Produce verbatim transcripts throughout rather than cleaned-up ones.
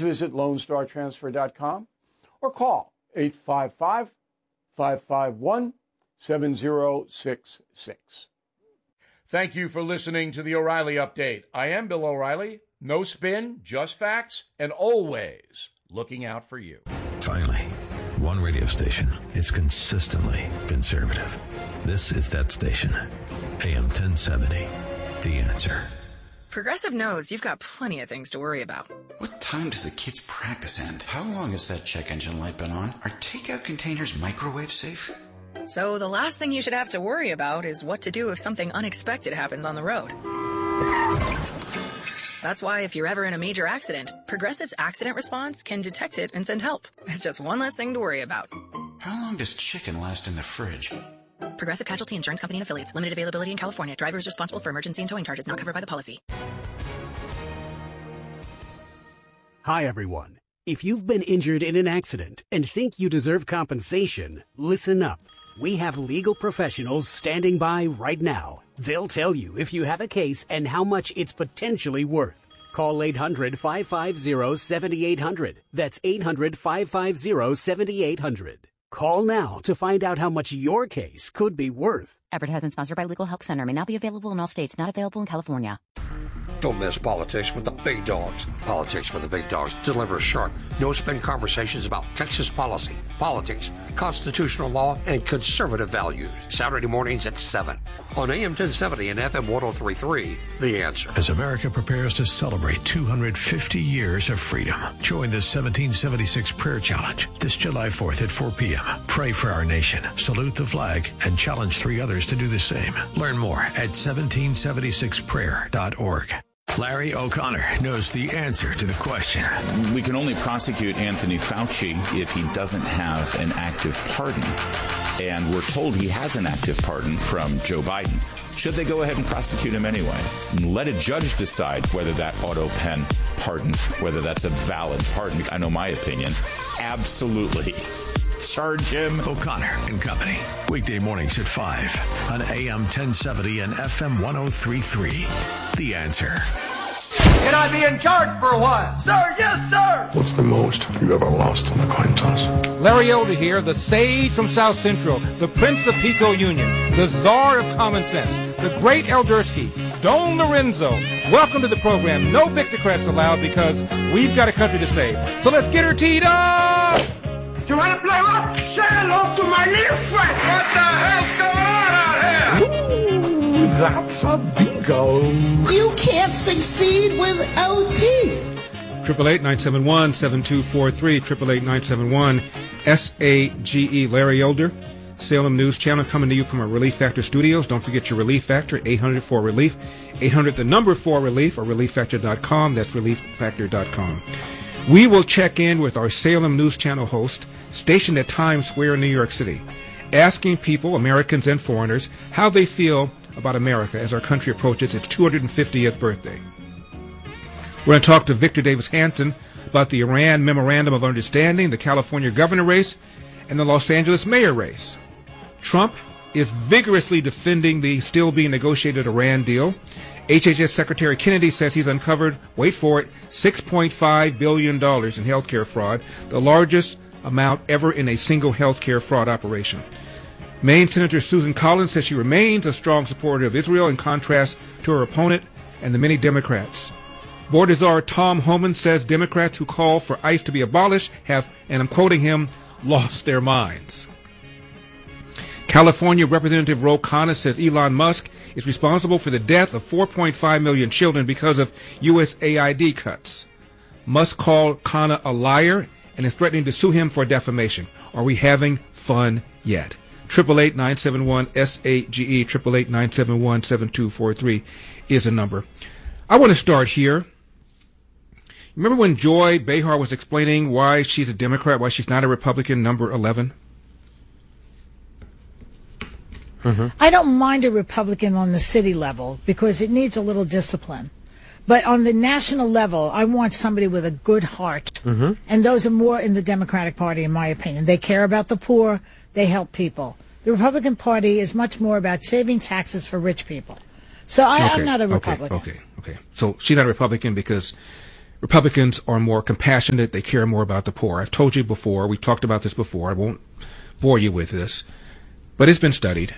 visit lone star transfer dot com or call eight five five, five five one, seven zero six six. Thank you for listening to the O'Reilly Update. I am Bill O'Reilly. No spin, just facts, and always looking out for you. Finally, one radio station is consistently conservative. This is that station. A M ten seventy, The Answer. Progressive knows you've got plenty of things to worry about. What time does the kids' practice end? How long has that check engine light been on? Are takeout containers microwave safe? So the last thing you should have to worry about is what to do if something unexpected happens on the road. That's why if you're ever in a major accident, Progressive's accident response can detect it and send help. It's just one less thing to worry about. How long does chicken last in the fridge? Progressive Casualty Insurance Company and Affiliates. Limited availability in California. Driver is responsible for emergency and towing charges not covered by the policy. Hi, everyone. If you've been injured in an accident and think you deserve compensation, listen up. We have legal professionals standing by right now. They'll tell you if you have a case and how much it's potentially worth. Call eight hundred, five five zero, seven eight zero zero. That's eight hundred, five five zero, seven eight zero zero. Call now to find out how much your case could be worth. Advertisement sponsored by Legal Help Center. May not be available in all states. Not available in California. Don't miss Politics with the Big Dogs. Politics with the Big Dogs deliver sharp, no-spin conversations about Texas policy, politics, constitutional law, and conservative values. Saturday mornings at seven on A M ten seventy and F M one oh three point three, The Answer. As America prepares to celebrate two hundred fifty years of freedom, join the seventeen seventy-six Prayer Challenge this July fourth at four p.m. Pray for our nation, salute the flag, and challenge three others to do the same. Learn more at seventeen seventy-six prayer dot org. Larry O'Connor knows the answer to the question. We can only prosecute Anthony Fauci if he doesn't have an active pardon. And we're told he has an active pardon from Joe Biden. Should they go ahead and prosecute him anyway? And let a judge decide whether that auto pen pardon, whether that's a valid pardon. I know my opinion. Absolutely. Charge him. O'Connor and Company. Weekday mornings at five on A M ten seventy and F M one oh three point three. The Answer. Can I be in charge for a while? Sir, yes, sir! What's the most you ever lost on a coin toss? Larry Elder here, the sage from South Central, the Prince of Pico Union, the czar of common sense, the great Eldersky, Don Lorenzo. Welcome to the program. No Victocrats allowed because we've got a country to save. So let's get her teed up! You want to play what? Say hello to my little friend! What the hell's going on out here? Ooh, that's a bingo. You can't succeed without teeth. Triple eight nine seven one seven two four three. Triple eight nine seven one S A G E. Larry Elder, Salem News Channel, coming to you from our Relief Factor studios. Don't forget your Relief Factor, eight hundred four relief, eight hundred the number four relief, or relief factor dot com. That's relief factor dot com. We will check in with our Salem News Channel host, stationed at Times Square in New York City, asking people, Americans and foreigners, how they feel about America as our country approaches its two hundred fiftieth birthday. We're going to talk to Victor Davis Hanson about the Iran Memorandum of Understanding, the California governor race, and the Los Angeles mayor race. Trump is vigorously defending the still being negotiated Iran deal. H H S Secretary Kennedy says he's uncovered, wait for it, six point five billion dollars in health care fraud, the largest amount ever in a single health care fraud operation. Maine Senator Susan Collins says she remains a strong supporter of Israel in contrast to her opponent and the many Democrats. Border czar Tom Homan says Democrats who call for ICE to be abolished have, and I'm quoting him, lost their minds. California Representative Ro Khanna says Elon Musk is responsible for the death of four point five million children because of U S A I D cuts. Musk called Khanna a liar and is threatening to sue him for defamation. Are we having fun yet? Triple eight nine seven one S A G E, triple eight nine seven one seven two four three is a number. I want to start here. Remember when Joy Behar was explaining why she's a Democrat, why she's not a Republican, number eleven? Mm-hmm. I don't mind a Republican on the city level because it needs a little discipline. But on the national level, I want somebody with a good heart. Mm-hmm. And those are more in the Democratic Party, in my opinion. They care about the poor. They help people. The Republican Party is much more about saving taxes for rich people. So I, okay. I'm not a Republican. Okay, okay, okay. So she's not a Republican because Republicans are more compassionate. They care more about the poor. I've told you before. We've talked about this before. I won't bore you with this. But it's been studied.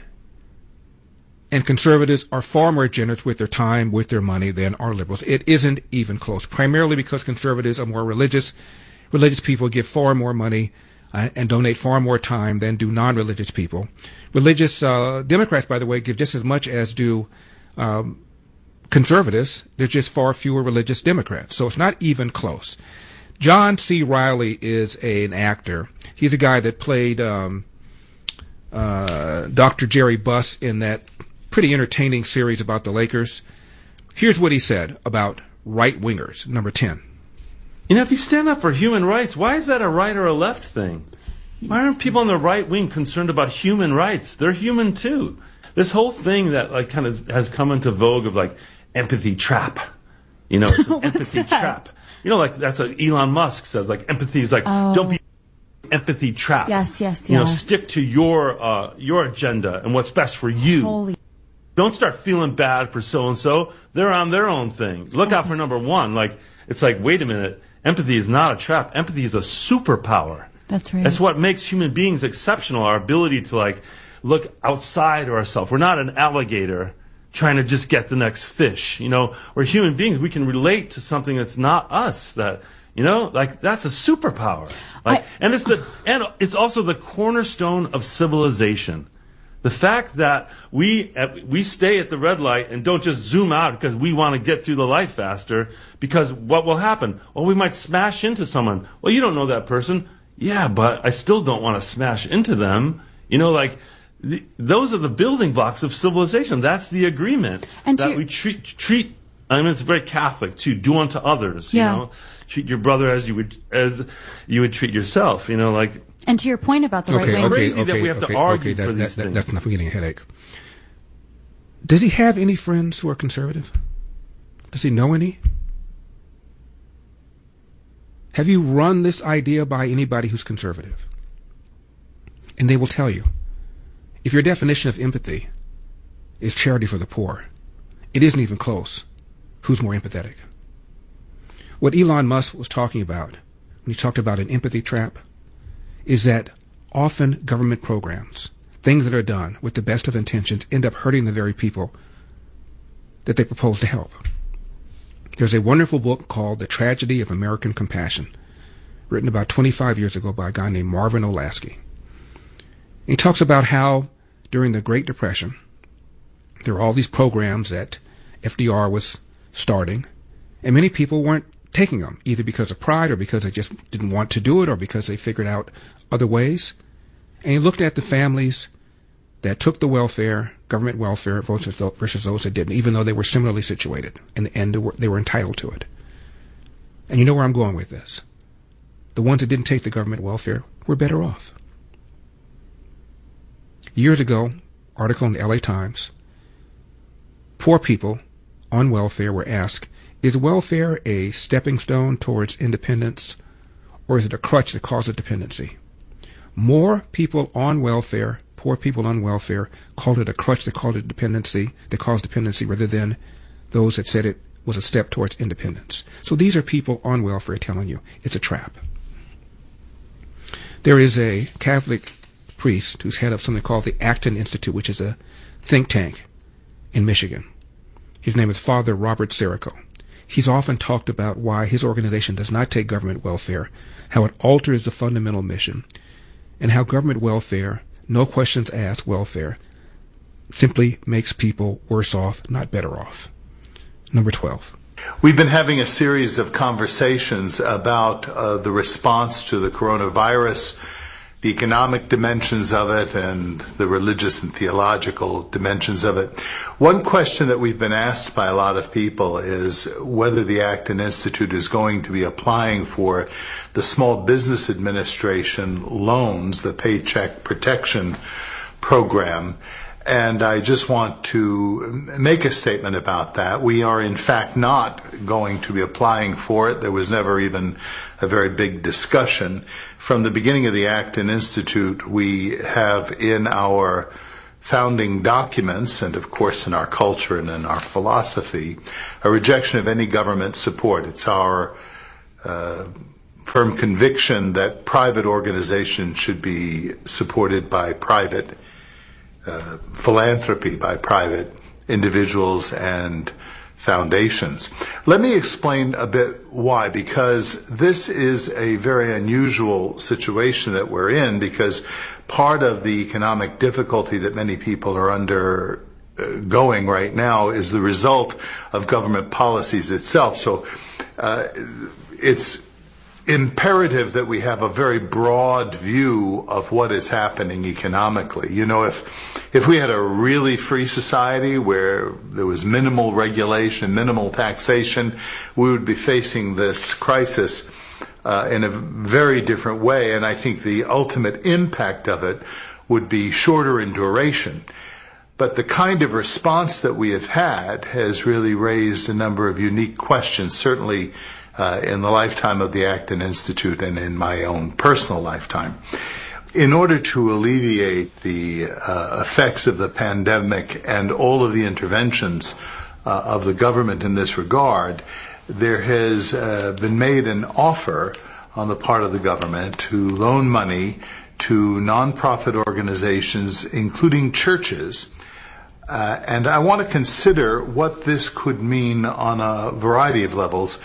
And conservatives are far more generous with their time, with their money, than are liberals. It isn't even close, primarily because conservatives are more religious. Religious people give far more money uh, and donate far more time than do non-religious people. Religious uh, Democrats, by the way, give just as much as do um, conservatives. There's just far fewer religious Democrats. So it's not even close. John C. Reilly is a, an actor. He's a guy that played um, uh, Doctor Jerry Buss in that pretty entertaining series about the Lakers. Here's what he said about right-wingers, number ten. You know, if you stand up for human rights, why is that a right or a left thing? Why aren't people on the right wing concerned about human rights? They're human too. This whole thing that like kind of has come into vogue of like empathy trap. You know, it's an empathy that? trap. You know, like that's what Elon Musk says. Like empathy is like oh. don't be empathy trap. Yes, yes, you yes. know, stick to your uh, your agenda and what's best for you. Holy. Don't start feeling bad for so and so. They're on their own thing. Look out for number one. Like it's like, wait a minute. Empathy is not a trap. Empathy is a superpower. That's right. That's what makes human beings exceptional. Our ability to like look outside of ourselves. We're not an alligator trying to just get the next fish. You know, we're human beings. We can relate to something that's not us. That you know, like that's a superpower. Like, I, and it's the and it's also the cornerstone of civilization. The fact that we we stay at the red light and don't just zoom out because we want to get through the light faster, because what will happen? Well, we might smash into someone. Well, you don't know that person. Yeah, but I still don't want to smash into them. You know, like, the, those are the building blocks of civilization. That's the agreement. And that we treat, treat, I mean, it's very Catholic, too. Do unto others, you yeah. know. Treat your brother as you would as you would treat yourself, you know, like. And to your point about the okay, right wing, okay, crazy okay, that we have okay, to argue okay, that, for that, these that, things. That's enough. I'm getting a headache. Does he have any friends who are conservative? Does he know any? Have you run this idea by anybody who's conservative? And they will tell you, if your definition of empathy is charity for the poor, it isn't even close. Who's more empathetic? What Elon Musk was talking about when he talked about an empathy trap is that often government programs, things that are done with the best of intentions, end up hurting the very people that they propose to help. There's a wonderful book called The Tragedy of American Compassion, written about twenty-five years ago by a guy named Marvin Olasky. He talks about how during the Great Depression, there were all these programs that F D R was starting, and many people weren't taking them, either because of pride or because they just didn't want to do it or because they figured out other ways. And he looked at the families that took the welfare, government welfare, versus those that didn't, even though they were similarly situated, and, and they, were, they were entitled to it. And you know where I'm going with this. The ones that didn't take the government welfare were better off. Years ago, article in the L A Times, poor people on welfare were asked, is welfare a stepping stone towards independence, or is it a crutch that causes dependency? More people on welfare, poor people on welfare, called it a crutch that called it dependency, that caused dependency, rather than those that said it was a step towards independence. So these are people on welfare telling you it's a trap. There is a Catholic priest who's head of something called the Acton Institute, which is a think tank in Michigan. His name is Father Robert Sirico. He's often talked about why his organization does not take government welfare, how it alters the fundamental mission, and how government welfare, no questions asked welfare, simply makes people worse off, not better off. Number twelve. We've been having a series of conversations about uh, the response to the coronavirus, the economic dimensions of it, and the religious and theological dimensions of it. One question that we've been asked by a lot of people is whether the Acton Institute is going to be applying for the Small Business Administration loans, the Paycheck Protection Program. And I just want to make a statement about that. We are, in fact, not going to be applying for it. There was never even a very big discussion. From the beginning of the Acton Institute, we have in our founding documents, and of course in our culture and in our philosophy, a rejection of any government support. It's our uh, firm conviction that private organizations should be supported by private uh, philanthropy, by private individuals and foundations. Let me explain a bit why, because this is a very unusual situation that we're in, because part of the economic difficulty that many people are undergoing right now is the result of government policies itself. So uh, it's imperative that we have a very broad view of what is happening economically. You know, if if we had a really free society where there was minimal regulation, minimal taxation, we would be facing this crisis uh, in a very different way, and I think the ultimate impact of it would be shorter in duration. But the kind of response that we have had has really raised a number of unique questions, certainly Uh, in the lifetime of the Acton Institute and in my own personal lifetime. In order to alleviate the uh, effects of the pandemic and all of the interventions uh, of the government in this regard, there has uh, been made an offer on the part of the government to loan money to nonprofit organizations, including churches. Uh, and I want to consider what this could mean on a variety of levels.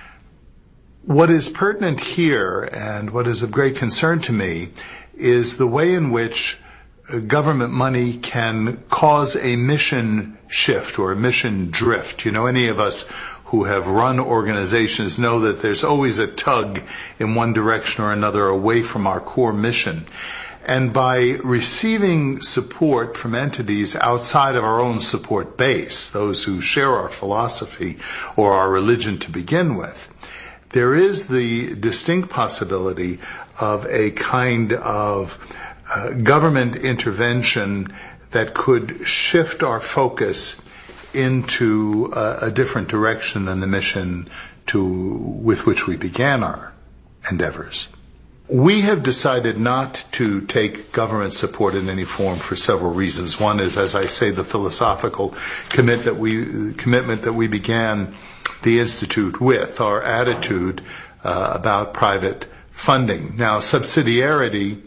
What is pertinent here, and what is of great concern to me, is the way in which government money can cause a mission shift or a mission drift. You know, any of us who have run organizations know that there's always a tug in one direction or another away from our core mission. And by receiving support from entities outside of our own support base, those who share our philosophy or our religion to begin with, there is the distinct possibility of a kind of uh, government intervention that could shift our focus into a, a different direction than the mission to with which we began our endeavors. We have decided not to take government support in any form for several reasons. One is, as I say, the philosophical commit that we, commitment that we began the Institute with, our attitude uh, about private funding. Now, subsidiarity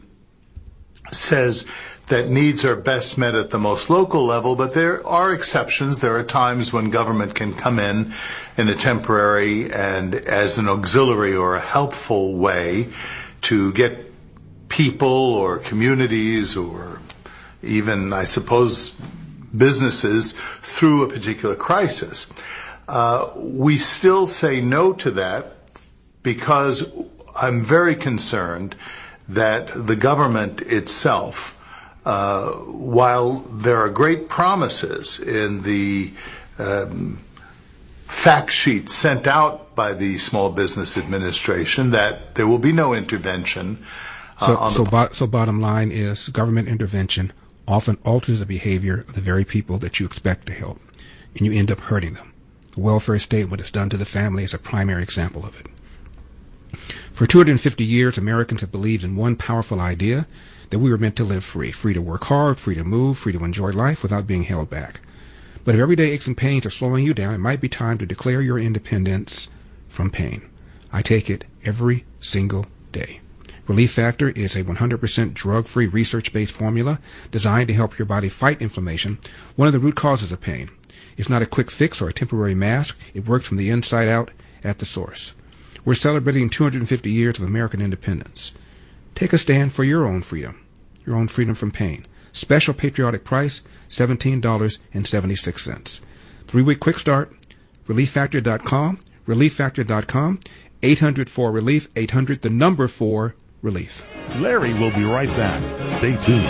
says that needs are best met at the most local level, but there are exceptions. There are times when government can come in in a temporary and as an auxiliary or a helpful way to get people or communities or even, I suppose, businesses through a particular crisis. Uh, we still say no to that because I'm very concerned that the government itself, uh, while there are great promises in the um, fact sheet sent out by the Small Business Administration that there will be no intervention. Uh, so, on so, the bo- so bottom line is government intervention often alters the behavior of the very people that you expect to help, and you end up hurting them. The welfare state, what it's done to the family, is a primary example of it. For two hundred fifty years, Americans have believed in one powerful idea, that we were meant to live free, free to work hard, free to move, free to enjoy life without being held back. But if everyday aches and pains are slowing you down, it might be time to declare your independence from pain. I take it every single day. Relief Factor is a one hundred percent drug-free, research-based formula designed to help your body fight inflammation, one of the root causes of pain. It's not a quick fix or a temporary mask. It works from the inside out at the source. We're celebrating two hundred fifty years of American independence. Take a stand for your own freedom, your own freedom from pain. Special patriotic price, seventeen dollars and seventy-six cents. Three-week quick start, relief factor dot com, relief factor dot com, eight hundred four relief, eight hundred, the number four, relief. Larry will be right back. Stay tuned.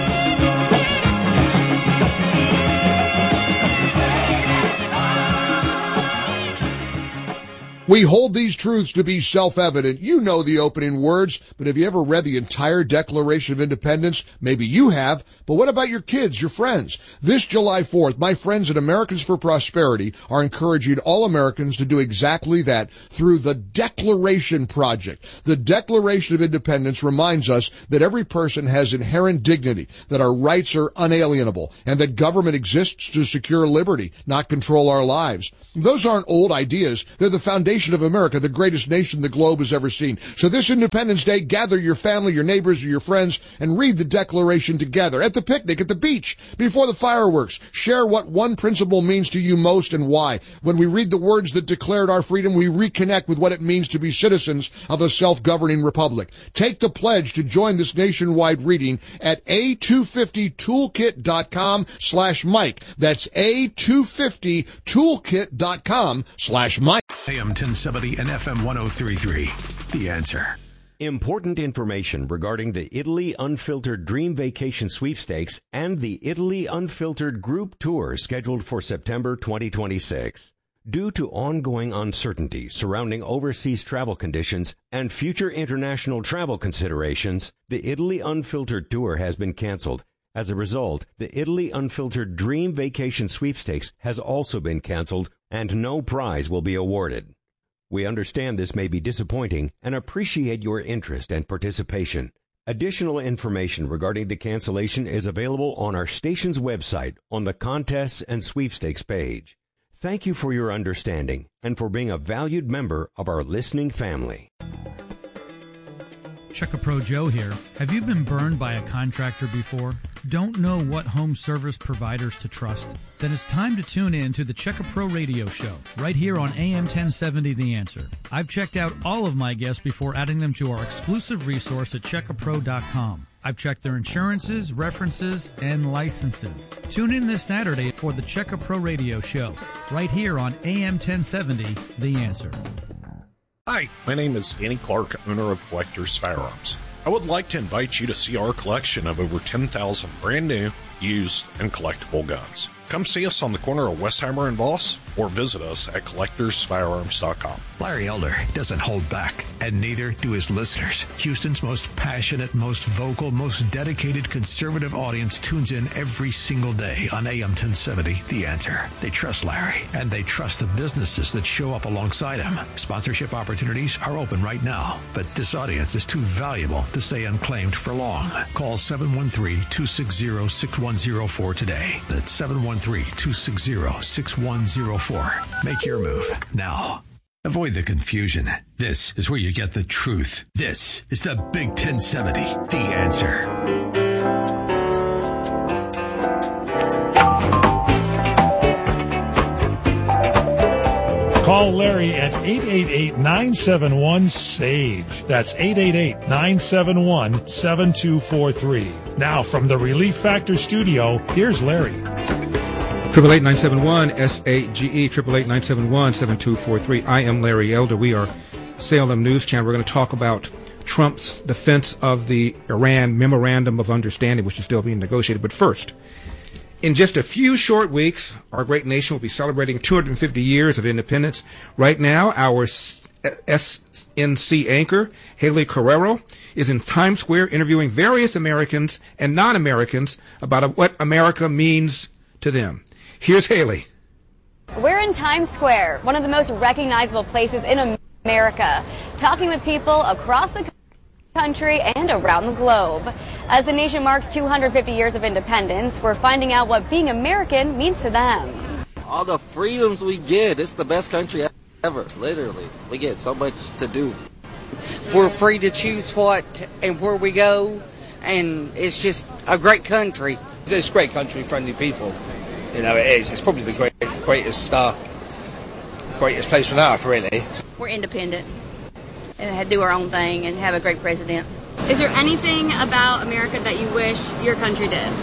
We hold these truths to be self-evident. You know the opening words, but have you ever read the entire Declaration of Independence? Maybe you have, but what about your kids, your friends? This July fourth, my friends at Americans for Prosperity are encouraging all Americans to do exactly that through the Declaration Project. The Declaration of Independence reminds us that every person has inherent dignity, that our rights are unalienable, and that government exists to secure liberty, not control our lives. Those aren't old ideas. They're the foundation nation of America, the greatest nation the globe has ever seen. So this Independence Day, gather your family, your neighbors, or your friends, and read the Declaration together at the picnic, at the beach, before the fireworks. Share what one principle means to you most and why. When we read the words that declared our freedom, we reconnect with what it means to be citizens of a self-governing republic. Take the pledge to join this nationwide reading at A two fifty toolkit dot com slash Mike. That's A two fifty toolkit dot com slash Mike. A M ten seventy and F M one oh three point three. The Answer. Important information regarding the Italy Unfiltered Dream Vacation Sweepstakes and the Italy Unfiltered Group Tour scheduled for September twenty twenty-six. Due to ongoing uncertainty surrounding overseas travel conditions and future international travel considerations, the Italy Unfiltered Tour has been canceled. As a result, the Italy Unfiltered Dream Vacation Sweepstakes has also been canceled and no prize will be awarded. We understand this may be disappointing and appreciate your interest and participation. Additional information regarding the cancellation is available on our station's website on the Contests and Sweepstakes page. Thank you for your understanding and for being a valued member of our listening family. Check-A-Pro Joe here. Have you been burned by a contractor before? Don't know what home service providers to trust? Then it's time to tune in to the Check-A-Pro radio show, right here on A M ten seventy The Answer. I've checked out all of my guests before adding them to our exclusive resource at check a pro dot com. I've checked their insurances, references, and licenses. Tune in this Saturday for the Check-A-Pro radio show, right here on A M ten seventy The Answer. Hi, my name is Danny Clark, owner of Collector's Firearms. I would like to invite you to see our collection of over ten thousand brand new, used, and collectible guns. Come see us on the corner of Westheimer and Voss, or visit us at collectors firearms dot com. Larry Elder doesn't hold back, and neither do his listeners. Houston's most passionate, most vocal, most dedicated conservative audience tunes in every single day on A M ten seventy The Answer. They trust Larry, and they trust the businesses that show up alongside him. Sponsorship opportunities are open right now, but this audience is too valuable to stay unclaimed for long. Call seven one three, two six zero, six one zero four today. That's seven one three, two six zero, six one zero four. Make your move now. Avoid the confusion. This is where you get the truth. This is the Big ten seventy, The Answer. Call Larry at eight eight eight, nine seven one, S A G E. That's eight eight eight, nine seven one, seven two four three. Now from the Relief Factor studio, here's Larry. Triple eight nine seven one S A G E, triple eight nine seven one seven two four three. I am Larry Elder. We are Salem News Channel. We're going to talk about Trump's defense of the Iran Memorandum of Understanding, which is still being negotiated. But first, in just a few short weeks, our great nation will be celebrating two hundred fifty years of independence. Right now, our S N C anchor, Haley Carrero, is in Times Square interviewing various Americans and non-Americans about what America means to them. Here's Haley. We're in Times Square, one of the most recognizable places in America, talking with people across the country and around the globe. As the nation marks two hundred fifty years of independence, we're finding out what being American means to them. All the freedoms we get, it's the best country ever, literally. We get so much to do. We're free to choose what and where we go, and it's just a great country. It's a great country, friendly people. You know, it is. It's probably the great, greatest, uh, greatest place on earth, really. We're independent and do our own thing and have a great president. Is there anything about America that you wish your country did?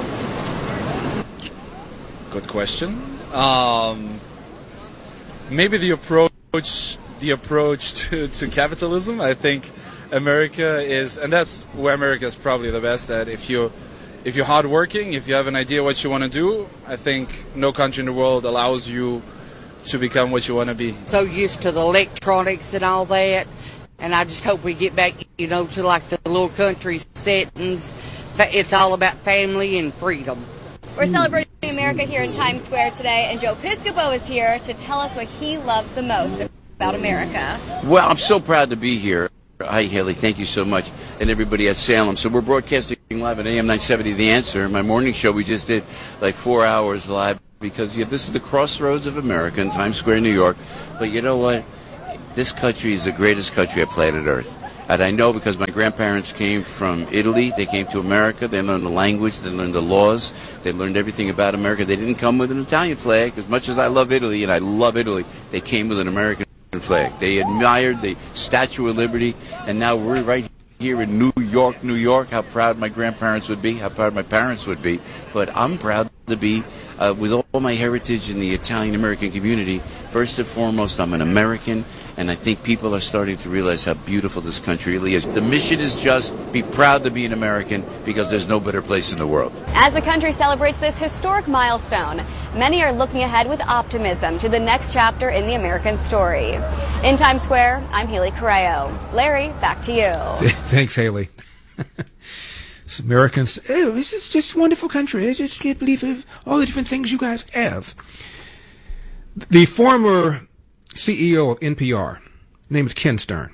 Good question. Um, maybe the approach, the approach to, to capitalism. I think America is, and that's where America is probably the best at. If you If you're hardworking, if you have an idea what you want to do, I think no country in the world allows you to become what you want to be. So used to the electronics and all that, and I just hope we get back, you know, to like the little country settings. It's all about family and freedom. We're celebrating America here in Times Square today, and Joe Piscopo is here to tell us what he loves the most about America. Well, I'm so proud to be here. Hi, Haley. Thank you so much. And everybody at Salem. So we're broadcasting live at A M nine seventy The Answer. My morning show, we just did like four hours live because yeah, this is the crossroads of America in Times Square, New York. But you know what? this country is the greatest country on planet Earth. And I know because my grandparents came from Italy. They came to America. They learned the language. They learned the laws. They learned everything about America. They didn't come with an Italian flag. As much as I love Italy, and I love Italy, they came with an American flag. They admired the Statue of Liberty, and now we're right here in New York, New York. How proud my grandparents would be, how proud my parents would be. But I'm proud to be, uh, with all my heritage in the Italian-American community, first and foremost, I'm an American, and I think people are starting to realize how beautiful this country really is. The mission is just be proud to be an American because there's no better place in the world. As the country celebrates this historic milestone, many are looking ahead with optimism to the next chapter in the American story. In Times Square, I'm Haley Correo. Larry, back to you. Thanks, Haley. Americans, oh, this is just a wonderful country. I just can't believe all the different things you guys have. The former C E O of N P R, named Ken Stern,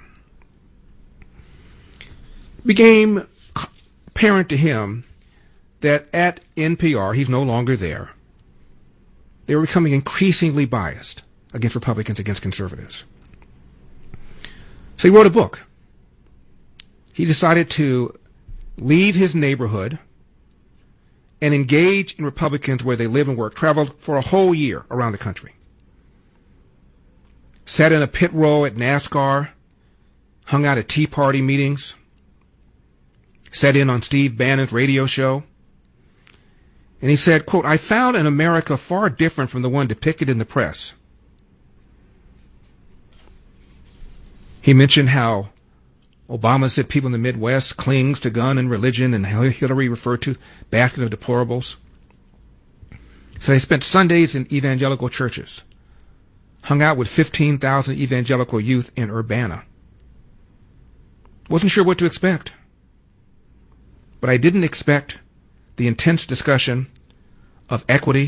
became apparent to him that at N P R, he's no longer there, they were becoming increasingly biased against Republicans, against conservatives. So he wrote a book. He decided to leave his neighborhood and engage in Republicans where they live and work, traveled for a whole year around the country. Sat in a pit row at NASCAR, hung out at Tea Party meetings, sat in on Steve Bannon's radio show. And he said, quote, I found an America far different from the one depicted in the press. He mentioned how Obama said people in the Midwest clings to gun and religion, and Hillary referred to basket of deplorables. So they spent Sundays in evangelical churches, hung out with fifteen thousand evangelical youth in Urbana. Wasn't sure what to expect. But I didn't expect the intense discussion of equity,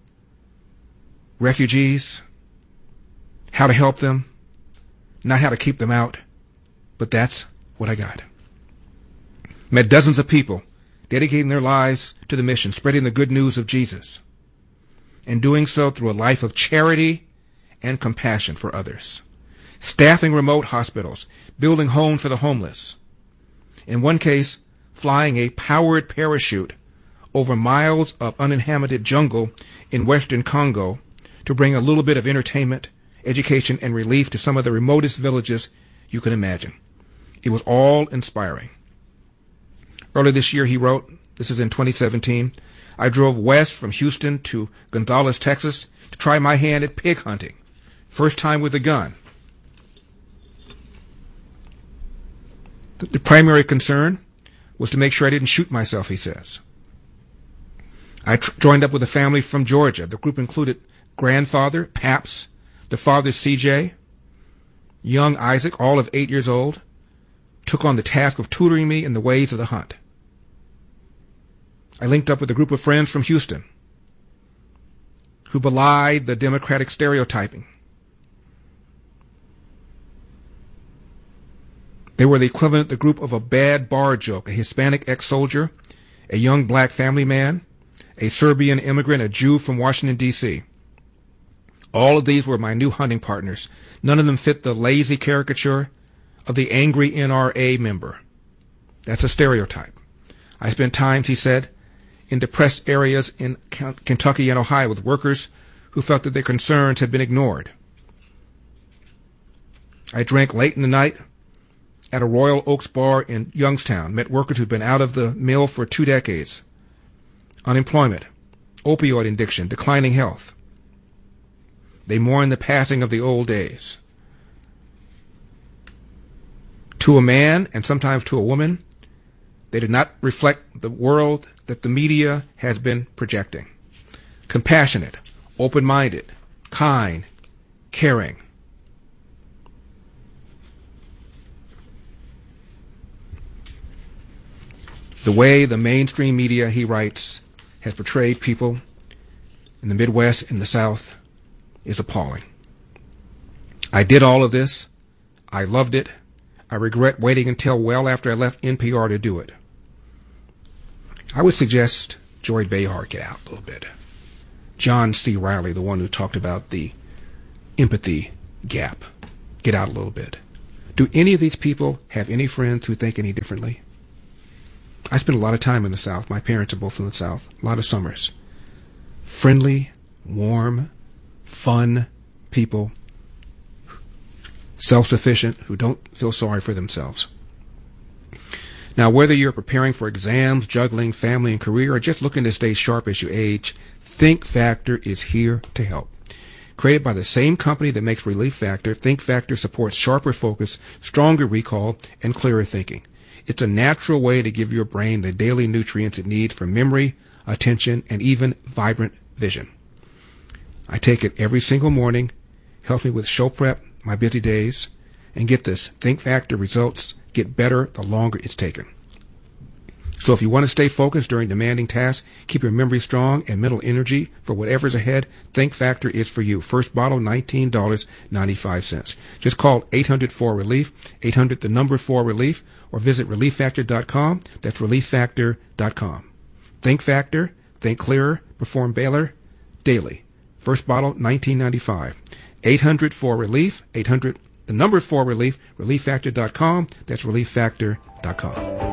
refugees, how to help them, not how to keep them out. But that's what I got. Met dozens of people dedicating their lives to the mission, spreading the good news of Jesus, and doing so through a life of charity and compassion for others, staffing remote hospitals, building homes for the homeless. In one case, flying a powered parachute over miles of uninhabited jungle in western Congo to bring a little bit of entertainment, education, and relief to some of the remotest villages you can imagine. It was all inspiring. Earlier this year, he wrote, this is in twenty seventeen, I drove west from Houston to Gonzales, Texas, to try my hand at pig hunting. First time with a gun. The, the primary concern was to make sure I didn't shoot myself, he says. I tr- joined up with a family from Georgia. The group included grandfather, Paps, the father, C J, young Isaac, all of eight years old, took on the task of tutoring me in the ways of the hunt. I linked up with a group of friends from Houston who belied the Democratic stereotyping. They were the equivalent, the group of a bad bar joke, a Hispanic ex-soldier, a young black family man, a Serbian immigrant, a Jew from Washington, D C All of these were my new hunting partners. None of them fit the lazy caricature of the angry N R A member. That's a stereotype. I spent times, he said, in depressed areas in Kentucky and Ohio with workers who felt that their concerns had been ignored. I drank late in the night at a Royal Oaks bar in Youngstown, met workers who'd been out of the mill for two decades. Unemployment, opioid addiction, declining health. They mourned the passing of the old days. To a man, and sometimes to a woman, they did not reflect the world that the media has been projecting. Compassionate, open-minded, kind, caring. The way the mainstream media, he writes, has portrayed people in the Midwest and the South is appalling. I did all of this. I loved it. I regret waiting until well after I left N P R to do it. I would suggest Joy Behar get out a little bit. John C. Riley, the one who talked about the empathy gap. get out a little bit. Do any of these people have any friends who think any differently? I spent a lot of time in the South. My parents are both from the South. A lot of summers. Friendly, warm, fun people. Self-sufficient, who don't feel sorry for themselves. Now, whether you're preparing for exams, juggling family and career, or just looking to stay sharp as you age, Think Factor is here to help. Created by the same company that makes Relief Factor, Think Factor supports sharper focus, stronger recall, and clearer thinking. It's a natural way to give your brain the daily nutrients it needs for memory, attention, and even vibrant vision. I take it every single morning, helps me with show prep, my busy days, and get this, Think Factor results get better the longer it's taken. So if you want to stay focused during demanding tasks, keep your memory strong and mental energy for whatever's ahead, Think Factor is for you. First bottle, nineteen dollars and ninety-five cents. Just call eight hundred four relief, eight hundred the number four relief, or visit relief factor dot com. That's relief factor dot com. Think Factor, think clearer, perform better, daily. First bottle, nineteen ninety-five. eight hundred four relief, eight hundred the number four relief, relief factor dot com. That's relief factor dot com.